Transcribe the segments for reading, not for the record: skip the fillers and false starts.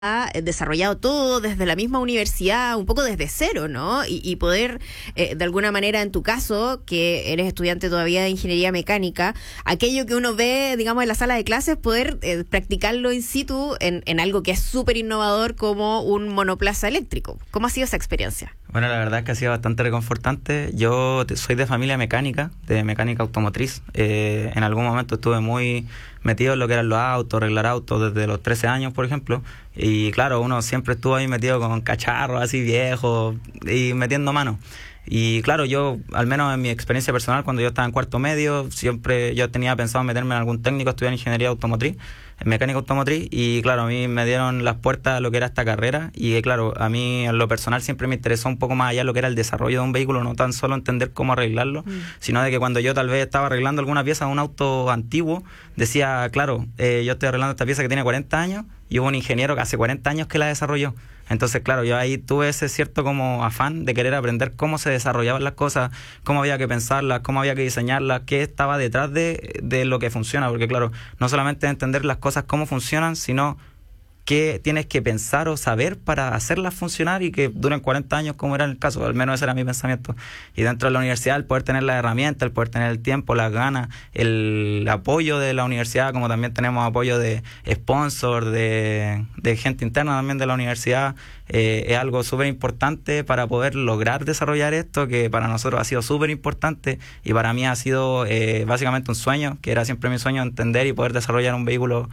desarrollado todo desde la misma universidad, un poco desde cero, ¿no? Y poder, de alguna manera, en tu caso, que eres estudiante todavía de ingeniería mecánica, aquello que uno ve, digamos, en la sala de clases, poder practicarlo in situ en algo que es súper innovador como un monoplaza eléctrico. ¿Cómo ha sido esa experiencia? Bueno, la verdad es que ha sido bastante reconfortante. Yo soy de familia mecánica, de mecánica automotriz. En algún momento estuve muy metido en lo que eran los autos, arreglar autos desde los 13 años, por ejemplo. Y claro, uno siempre estuvo ahí metido con cacharros así viejos y metiendo mano. Y claro, yo, al menos en mi experiencia personal, cuando yo estaba en cuarto medio, siempre yo tenía pensado meterme en algún técnico, estudiar ingeniería automotriz, en mecánica automotriz, y claro, a mí me dieron las puertas a lo que era esta carrera, y claro, a mí en lo personal siempre me interesó un poco más allá lo que era el desarrollo de un vehículo, no tan solo entender cómo arreglarlo, sino de que cuando yo tal vez estaba arreglando alguna pieza de un auto antiguo, decía, claro, yo estoy arreglando esta pieza que tiene 40 años, y hubo un ingeniero que hace 40 años que la desarrolló. Entonces, claro, yo ahí tuve ese cierto como afán de querer aprender cómo se desarrollaban las cosas, cómo había que pensarlas, cómo había que diseñarlas, qué estaba detrás de lo que funciona. Porque, claro, no solamente entender las cosas cómo funcionan, sino qué tienes que pensar o saber para hacerlas funcionar y que duren 40 años, como era el caso. Al menos ese era mi pensamiento. Y dentro de la universidad, el poder tener las herramientas, el poder tener el tiempo, las ganas, el apoyo de la universidad, como también tenemos apoyo de sponsor, de gente interna también de la universidad, es algo súper importante para poder lograr desarrollar esto, que para nosotros ha sido súper importante y para mí ha sido básicamente un sueño, que era siempre mi sueño, entender y poder desarrollar un vehículo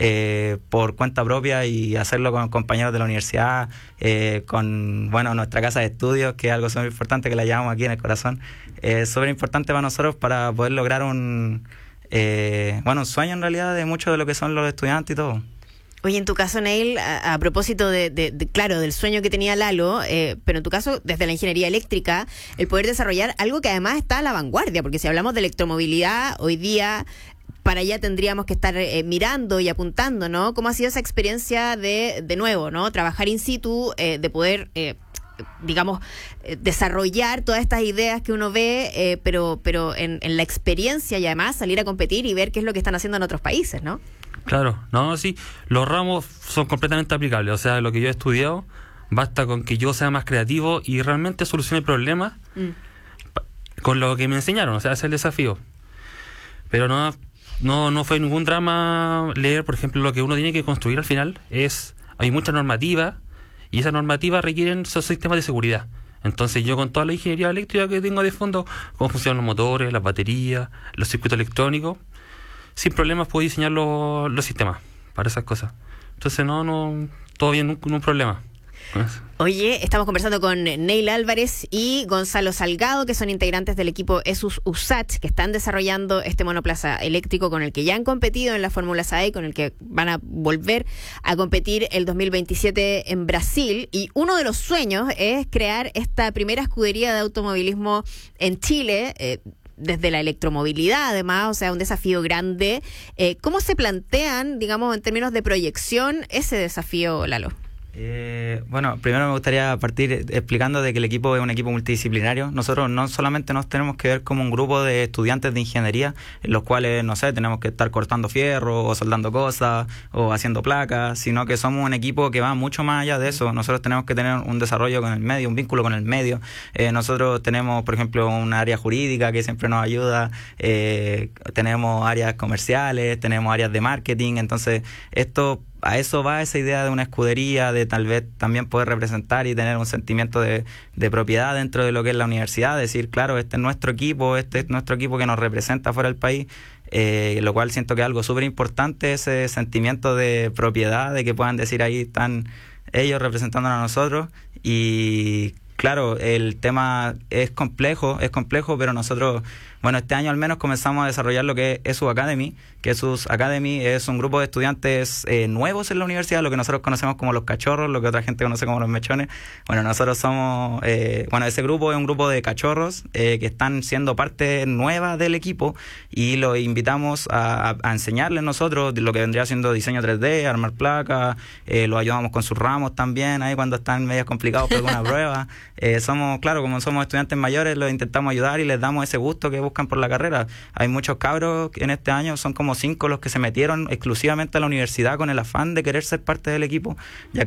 por cuenta propia y hacerlo con compañeros de la universidad, con nuestra casa de estudios, que es algo súper importante, que la llevamos aquí en el corazón. Es súper importante para nosotros para poder lograr un sueño en realidad de mucho de lo que son los estudiantes y todo. Oye, en tu caso, Neil, a propósito claro, del sueño que tenía Lalo, pero en tu caso, desde la ingeniería eléctrica, el poder desarrollar algo que además está a la vanguardia, porque si hablamos de electromovilidad, hoy día para allá tendríamos que estar mirando y apuntando, ¿no? ¿Cómo ha sido esa experiencia de nuevo, ¿no? Trabajar in situ, de poder desarrollar todas estas ideas que uno ve, pero en la experiencia y además salir a competir y ver qué es lo que están haciendo en otros países, ¿no? Claro, no, sí, los ramos son completamente aplicables, o sea, lo que yo he estudiado, basta con que yo sea más creativo y realmente solucione problemas con lo que me enseñaron, o sea, ese es el desafío. Pero no fue ningún drama leer, por ejemplo, lo que uno tiene que construir al final hay mucha normativa y esa normativa requieren esos sistemas de seguridad. Entonces yo con toda la ingeniería eléctrica que tengo de fondo, cómo funcionan los motores, las baterías, los circuitos electrónicos, sin problemas puedo diseñar los sistemas para esas cosas. Entonces todo bien, ningún problema. Oye, estamos conversando con Neil Álvarez y Gonzalo Salgado, que son integrantes del equipo ESUS USACH, que están desarrollando este monoplaza eléctrico con el que ya han competido en la Fórmula SAE, con el que van a volver a competir el 2027 en Brasil. Y uno de los sueños es crear esta primera escudería de automovilismo en Chile, desde la electromovilidad, además, o sea, un desafío grande. ¿Cómo se plantean, digamos, en términos de proyección, ese desafío, Lalo? Primero me gustaría partir explicando de que el equipo es un equipo multidisciplinario. Nosotros no solamente nos tenemos que ver como un grupo de estudiantes de ingeniería, en los cuales, no sé, tenemos que estar cortando fierro o soldando cosas o haciendo placas, sino que somos un equipo que va mucho más allá de eso. Nosotros tenemos que tener un desarrollo con el medio, un vínculo con el medio. Nosotros tenemos, por ejemplo, un área jurídica que siempre nos ayuda, tenemos áreas comerciales, tenemos áreas de marketing. Entonces, a eso va esa idea de una escudería, de tal vez también poder representar y tener un sentimiento de propiedad dentro de lo que es la universidad, decir, claro, este es nuestro equipo que nos representa fuera del país, lo cual siento que es algo súper importante, ese sentimiento de propiedad, de que puedan decir ahí están ellos representándonos a nosotros. Y claro, el tema es complejo, pero nosotros, este año al menos comenzamos a desarrollar lo que es ESUS Academy, que ESUS Academy es un grupo de estudiantes nuevos en la universidad, lo que nosotros conocemos como los cachorros, lo que otra gente conoce como los mechones. Nosotros somos, ese grupo es un grupo de cachorros que están siendo parte nueva del equipo y los invitamos a enseñarles nosotros lo que vendría siendo diseño 3D, armar placas, los ayudamos con sus ramos también, ahí cuando están medio complicados por alguna prueba. Como somos estudiantes mayores, los intentamos ayudar y les damos ese gusto que buscan por la carrera. Hay muchos cabros en este año, son como 5 los que se metieron exclusivamente a la universidad con el afán de querer ser parte del equipo, ya